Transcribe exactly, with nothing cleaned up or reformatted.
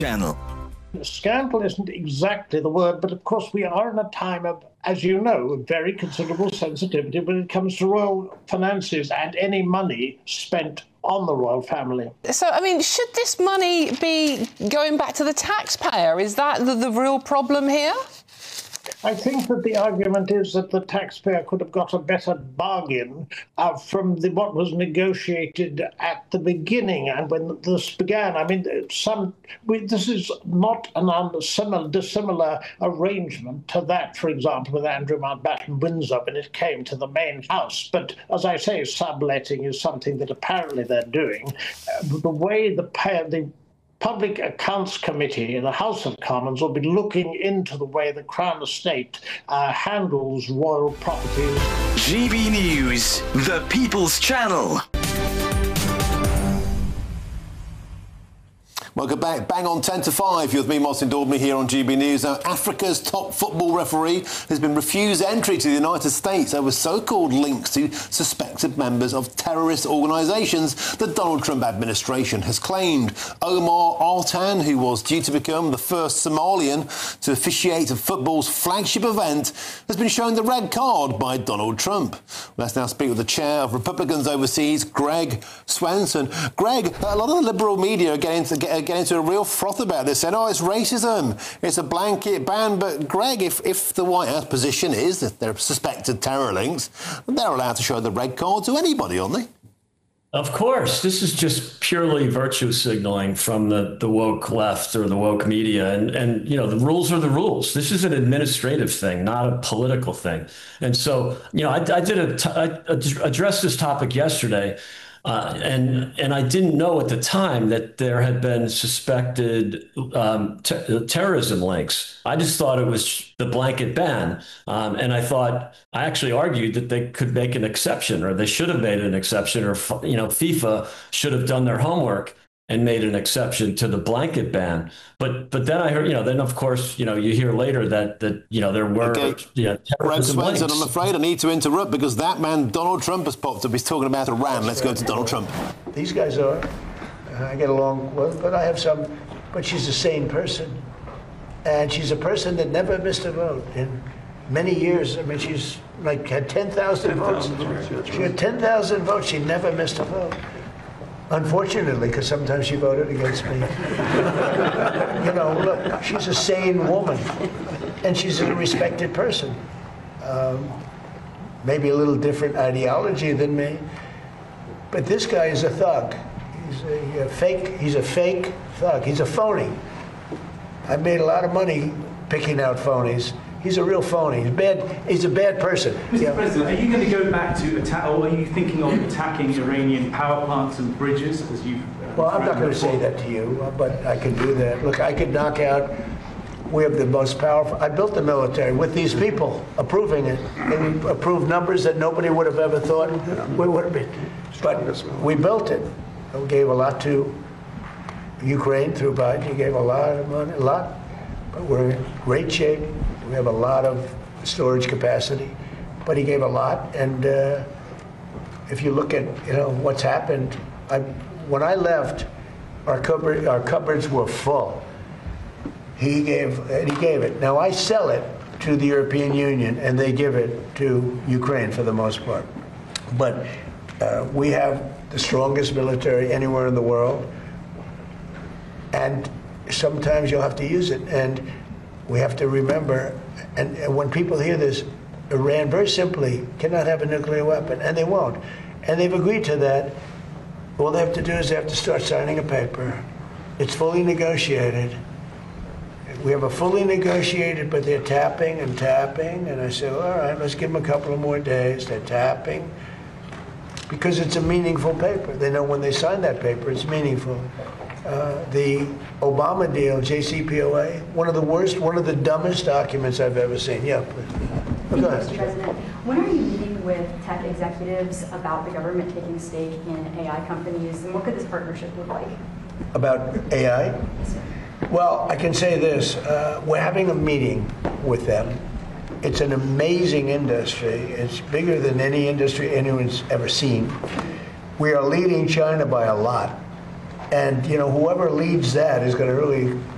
Channel. Scandal isn't exactly the word, but of course we are in a time of, as you know, very considerable sensitivity when it comes to royal finances and any money spent on the royal family. So, I mean, should this money be going back to the taxpayer? Is that the, the real problem here? I think that the argument is that the taxpayer could have got a better bargain uh, from the, what was negotiated at the beginning and when this began. I mean, some we, this is not an unsimilar, dissimilar arrangement to that, for example, with Andrew Mountbatten Windsor when it came to the main house. But as I say, subletting is something that apparently they're doing. Uh, the way the pay, the Public Accounts Committee in the House of Commons will be looking into the way the Crown Estate uh, handles royal property. G B News, the People's Channel. Welcome back. Bang on ten to five. You're with me, Martin Daubney, here on G B News. Now, Africa's top football referee has been refused entry to the United States over so-called links to suspected members of terrorist organisations the Donald Trump administration has claimed. Omar Artan, who was due to become the first Somalian to officiate football's flagship event, has been shown the red card by Donald Trump. Let's now speak with the chair of Republicans overseas, Greg Swenson. Greg, a lot of the liberal media are getting to get get into a real froth about this, saying, oh, it's racism, it's a blanket ban. But, Greg, if, if the White House position is that they're suspected terror links, they're allowed to show the red card to anybody, aren't they? Of course. This is just purely virtue signaling from the, the woke left or the woke media. And, and, you know, the rules are the rules. This is an administrative thing, not a political thing. And so, you know, I, I did a t- I addressed this topic yesterday. Uh, and and I didn't know at the time that there had been suspected um, te- terrorism links. I just thought it was the blanket ban. Um, and I thought, I actually argued that they could make an exception, or they should have made an exception, or, you know, FIFA should have done their homework and made an exception to the blanket ban. But but then I heard, you know, then of course, you know, you hear later that, that you know, there were okay. you know, terrorism Greg Swenson, links. I'm afraid I need to interrupt because that man, Donald Trump, has popped up. He's talking about Iran. Let's go to Donald Trump. These guys are. I get along with, but I have some, but she's a sane person. And she's a person that never missed a vote in many years. I mean, she's like had ten thousand votes. She had ten thousand votes. She never missed a vote. Unfortunately, because sometimes she voted against me. You know, look, she's a sane woman, and she's a respected person. Um, maybe a little different ideology than me, but this guy is a thug. He's a, a fake. He's a fake thug. He's a phony. I made a lot of money picking out phonies. He's a real phony. He's bad. He's a bad person. Mister Yeah. President, are you going to go back to attack, or are you thinking of attacking Iranian power plants and bridges, as you? Uh, Well, I'm not going to say that to you, but I can do that. Look, I could knock out. We have the most powerful. I built the military with these people approving it. They approved numbers that nobody would have ever thought we would have been. But we built it. We gave a lot to Ukraine through Biden. He gave a lot of money, a lot. But we're in great shape. We have a lot of storage capacity, but he gave a lot. And uh, if you look at, you know, what's happened, I, when I left, our cupboard, our cupboards were full. He gave, and he gave it. Now I sell it to the European Union, and they give it to Ukraine for the most part. But uh, we have the strongest military anywhere in the world, and sometimes you'll have to use it. And we have to remember, and, and when people hear this, Iran very simply cannot have a nuclear weapon, and they won't. And they've agreed to that. All they have to do is they have to start signing a paper. It's fully negotiated. We have a fully negotiated, but they're tapping and tapping. And I say, all right, let's give them a couple of more days. They're tapping because it's a meaningful paper. They know when they sign that paper, it's meaningful. Uh, the Obama deal, J C P O A, one of the worst, one of the dumbest documents I've ever seen. Yeah, please. Thank you, Mister President. When are you meeting with tech executives about the government taking a stake in A I companies, and what could this partnership look like? About A I? Yes, sir. Well, I can say this. Uh, we're having a meeting with them. It's an amazing industry. It's bigger than any industry anyone's ever seen. We are leading China by a lot. And, you know, whoever leads that is going to really